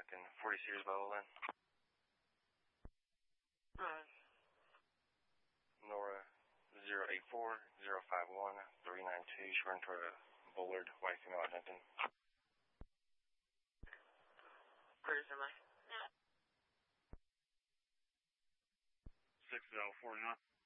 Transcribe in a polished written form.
Arlington, 40 Series Bubble Lynn. Nora 084-051-392, she ran toward a Bullard, white female Arlington. Where's somebody? 6049.